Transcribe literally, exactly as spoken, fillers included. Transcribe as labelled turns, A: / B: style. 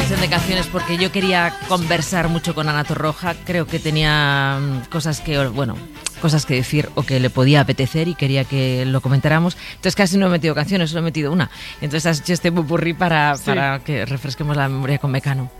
A: sección de canciones porque yo quería conversar mucho con Ana Torroja. Creo que tenía cosas que, bueno, cosas que decir o que le podía apetecer y quería que lo comentáramos. Entonces casi no he metido canciones, solo he metido una. Entonces has hecho este popurrí para, sí. para que refresquemos la memoria con Mecano.